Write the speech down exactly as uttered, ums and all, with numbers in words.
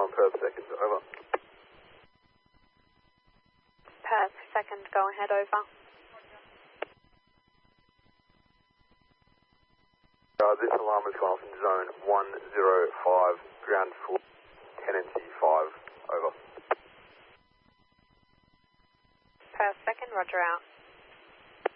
on Perth second, over. Perth second, go ahead, over. Uh, this alarm has gone off in zone one zero five, ground floor, ten N C five, over. Perth second, roger out.